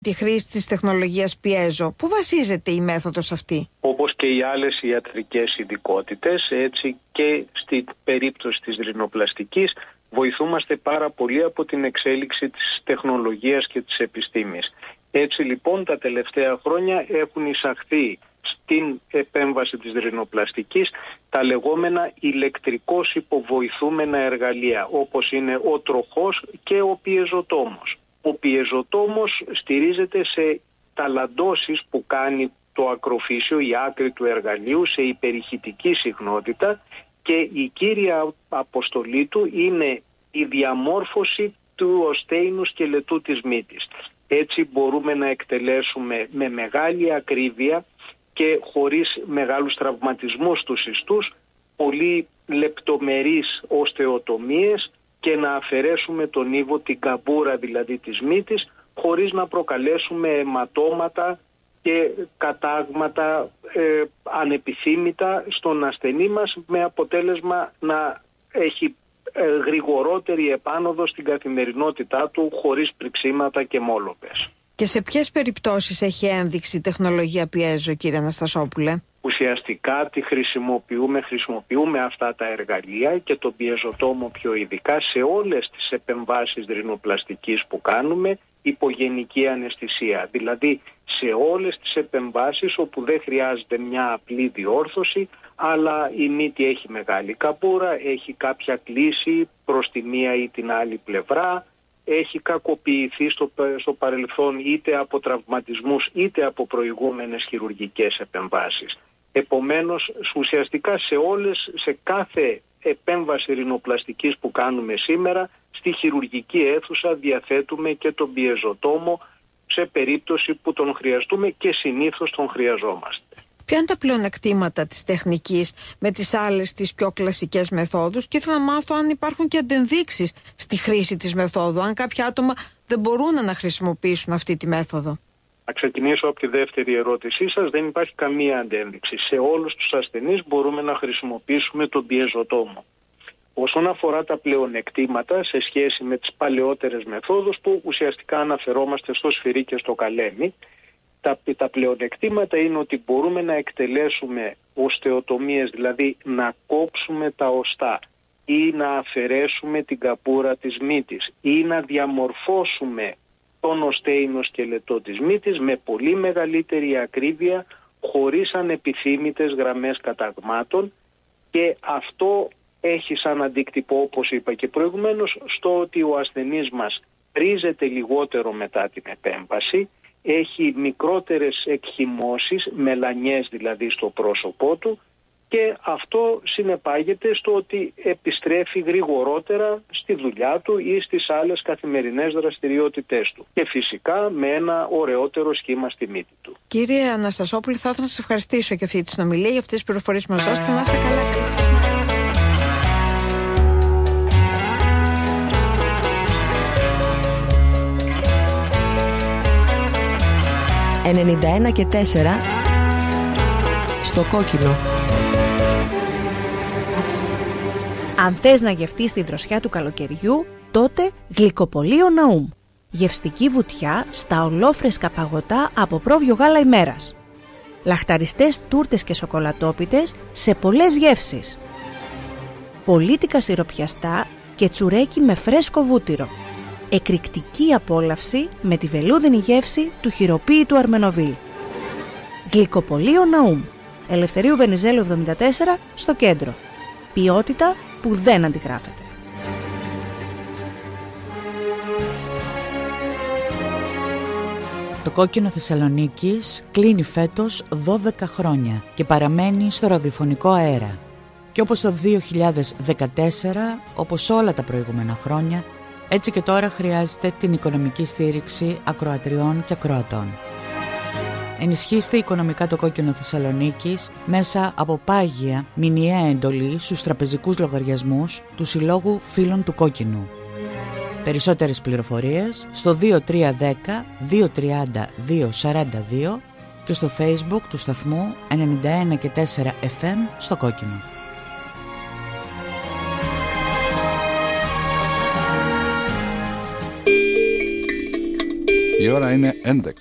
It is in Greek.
τη χρήση της τεχνολογίας πιέζο. Πού βασίζεται η μέθοδος αυτή? Όπως και οι άλλες ιατρικές ειδικότητες, έτσι και στην περίπτωση της ρινοπλαστικής βοηθούμαστε πάρα πολύ από την εξέλιξη της τεχνολογίας και της επιστήμης. Έτσι λοιπόν τα τελευταία χρόνια έχουν εισαχθεί στην επέμβαση της ρινοπλαστικής τα λεγόμενα ηλεκτρικώς υποβοηθούμενα εργαλεία, όπως είναι ο τροχός και ο πιεζοτόμος. Ο πιεζοτόμος στηρίζεται σε ταλαντώσεις που κάνει το ακροφύσιο, η άκρη του εργαλείου, σε υπερηχητική συχνότητα, και η κύρια αποστολή του είναι η διαμόρφωση του οστέινου σκελετού της μύτης. Έτσι μπορούμε να εκτελέσουμε με μεγάλη ακρίβεια και χωρίς μεγάλους τραυματισμούς στους ιστούς πολύ λεπτομερείς οστεοτομίες και να αφαιρέσουμε τον ύβο, την καμπούρα δηλαδή της μύτης, χωρίς να προκαλέσουμε αιματώματα και κατάγματα ανεπιθύμητα στον ασθενή μας, με αποτέλεσμα να έχει γρηγορότερη επάνωδο στην καθημερινότητά του, χωρίς πριξίματα και μόλοπες. Και σε ποιες περιπτώσεις έχει ένδειξη η τεχνολογία πιέζο, κύριε Αναστασόπουλε? Ουσιαστικά τη χρησιμοποιούμε αυτά τα εργαλεία και τον πιεζοτόμο πιο ειδικά σε όλες τις επεμβάσεις ρινοπλαστικής που κάνουμε υπό γενική αναισθησία. Δηλαδή σε όλες τις επεμβάσεις όπου δεν χρειάζεται μια απλή διόρθωση, αλλά η μύτη έχει μεγάλη καμπούρα, έχει κάποια κλίση προς τη μία ή την άλλη πλευρά, έχει κακοποιηθεί στο παρελθόν είτε από τραυματισμούς είτε από προηγούμενες χειρουργικές επεμβάσεις. Επομένως, ουσιαστικά σε κάθε επέμβαση ρινοπλαστικής που κάνουμε σήμερα, στη χειρουργική αίθουσα διαθέτουμε και τον πιεζοτόμο σε περίπτωση που τον χρειαστούμε, και συνήθως τον χρειαζόμαστε. Ποια είναι τα πλεονεκτήματα της τεχνικής με τις άλλες τις πιο κλασικές μεθόδους, και ήθελα να μάθω αν υπάρχουν και αντενδείξεις στη χρήση της μεθόδου, αν κάποια άτομα δεν μπορούν να χρησιμοποιήσουν αυτή τη μέθοδο. Να ξεκινήσω από τη δεύτερη ερώτησή σας. Δεν υπάρχει καμία αντένδειξη. Σε όλους τους ασθενείς μπορούμε να χρησιμοποιήσουμε τον πιεζοτόμο. Όσον αφορά τα πλεονεκτήματα σε σχέση με τις παλαιότερες μεθόδους, που ουσιαστικά αναφερόμαστε στο σφυρί και στο καλέμι, τα πλεονεκτήματα είναι ότι μπορούμε να εκτελέσουμε οστεοτομίες, δηλαδή να κόψουμε τα οστά ή να αφαιρέσουμε την καμπούρα της μύτης ή να διαμορφώσουμε τον οστέινο σκελετό της μύτης με πολύ μεγαλύτερη ακρίβεια, χωρίς ανεπιθύμητες γραμμές καταγμάτων, και αυτό έχει σαν αντίκτυπο, όπως είπα και προηγουμένως, στο ότι ο ασθενής μας ρίζεται λιγότερο μετά την επέμβαση, έχει μικρότερες εκχυμώσεις, μελανιές δηλαδή στο πρόσωπό του, και αυτό συνεπάγεται στο ότι επιστρέφει γρηγορότερα στη δουλειά του ή στις άλλες καθημερινές δραστηριότητές του, και φυσικά με ένα ωραιότερο σχήμα στη μύτη του. Κύριε Αναστασόπουλη, θα ήθελα να σας ευχαριστήσω για αυτή τη συνομιλία, για αυτές τις πληροφορίες που μας δώσετε. Να είστε καλά. 91 και 4 στο κόκκινο. Αν θες να γευτείς τη δροσιά του καλοκαιριού, τότε γλυκοπολείο Ναούμ. Γευστική βουτιά στα ολόφρεσκα παγωτά από πρόβιο γάλα ημέρας. Λαχταριστές τούρτες και σοκολατόπιτες σε πολλές γεύσεις. Πολίτικα σιροπιαστά και τσουρέκι με φρέσκο βούτυρο. Εκρηκτική απόλαυση με τη βελούδινη γεύση του χειροποίητου Αρμενοβίλ. Γλυκοπολείο Ναούμ. Ελευθερίου Βενιζέλου 74 στο κέντρο. Ποιότητα που δεν αντιγράφεται. Το Κόκκινο Θεσσαλονίκης κλείνει φέτος 12 χρόνια και παραμένει στο ραδιοφωνικό αέρα. Και όπως το 2014, όπως όλα τα προηγούμενα χρόνια, έτσι και τώρα χρειάζεται την οικονομική στήριξη ακροατριών και ακροατών. Ενισχύστε οικονομικά το Κόκκινο Θεσσαλονίκης μέσα από πάγια μηνιαία εντολή στους τραπεζικούς λογαριασμούς του Συλλόγου Φίλων του Κόκκινου. Περισσότερες πληροφορίες στο 2310 230 242 και στο Facebook του σταθμού 91 και 4 FM στο Κόκκινο. Η ώρα είναι 11.